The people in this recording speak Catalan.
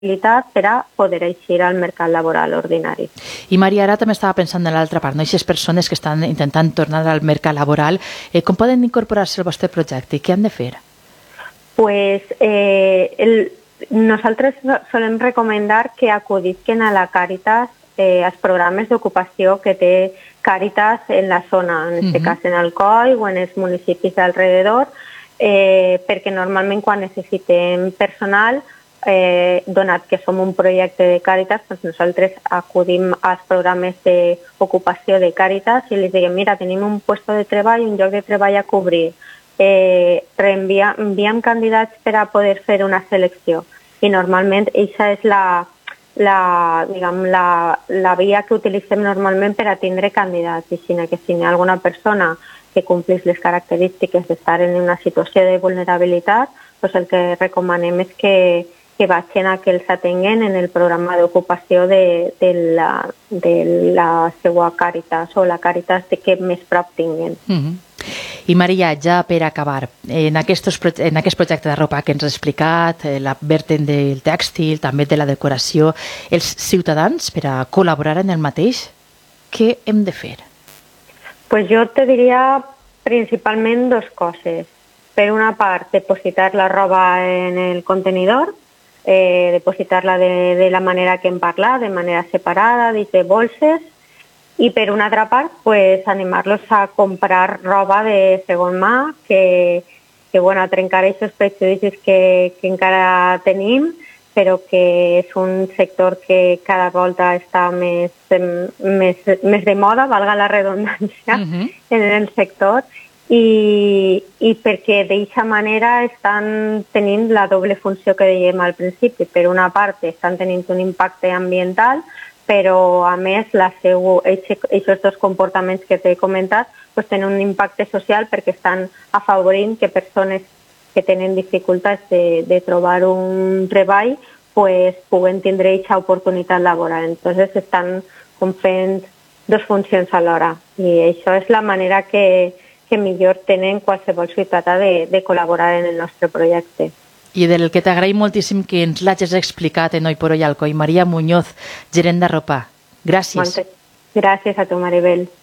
habilitat per a poder eixir al mercat laboral ordinari. I Maria, ara també estava pensant en l'altra part, no? Aquestes persones que estan intentant tornar al mercat laboral, com poden incorporar-se al vostre projecte i què han de fer? Pues, nosaltres solem recomendar que acudisquen a la Càritas als programes d'ocupació que té Càritas en la zona, en aquest cas en Alcoi o en els municipis d'alrededor, perquè normalment quan necessitem personal, donat que som un projecte de Càritas, doncs nosaltres acudim als programes d'ocupació de Càritas i els diguem, mira, tenim un lloc de treball, un lloc de treball a cobrir, enviem candidats per a poder fer una selecció i normalment aquesta és la via que utilitzem normalment per a tindre candidats, i si hi ha alguna persona que complís les característiques d'estar en una situació de vulnerabilitat, doncs el que recomanem és que vagin a que els atenguen en el programa d'ocupació de la seva Càritas o la Càritas que més prop tinguin. I Maria, ja per acabar, en aquest projecte de ropa que ens has explicat, la vertent del tèxtil, també de la decoració, els ciutadans, per a col·laborar en el mateix, què hem de fer? Pues jo te diria principalment dues coses. Per una part, depositar la roba en el contenidor, depositar-la de la manera que hem parlat, de manera separada, dins de bolses, i per una altra part, pues, animar-los a comprar roba de segon mà, a trencar aquests prejudicis que encara tenim, però que és un sector que cada volta està més de moda, valga la redundància, en el sector, i perquè d'aquesta manera estan tenint la doble funció que dèiem al principi. Per una part, estan tenint un impacte ambiental, però a més aquests dos comportaments que t'he comentat tenen un impacte social perquè estan afavorint que persones que tenen dificultats de trobar un treball puguen tindre aquesta oportunitat laboral. Entonces estan fent dues funcions alhora i això és la manera que millor tenen qualsevol ciutadà de col·laborar en el nostre projecte. I del que t'agraïm moltíssim que ens l'hagis explicat en Hoy por Hoy Alcoi, Maria Muñoz, gerent de ropa. Gràcies. Gràcies a tu, Maribel.